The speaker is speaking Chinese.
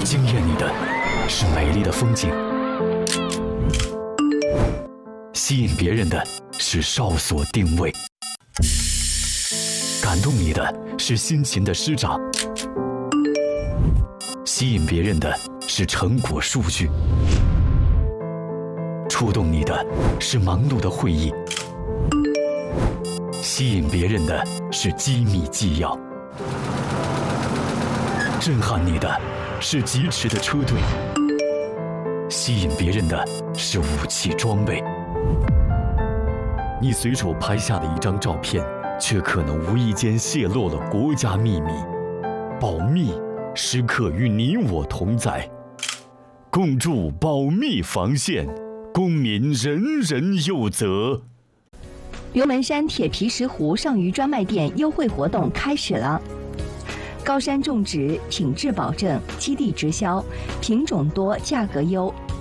惊艳你的是美丽的风景，吸引别人的是哨所定位，感动你的是辛勤的施展，吸引别人的是成果数据，触动你的是忙碌的会议，吸引别人的是机密纪要，震撼你的是疾驰的车队，吸引别人的是武器装备。你随手拍下的一张照片，却可能无意间泄露了国家秘密。保密时刻与你我同在，共筑保密防线，公民人人有责。 刘门山铁皮石斛上虞专卖店优惠活动开始了。高山种植，品质保证，基地直销，品种多，价格优，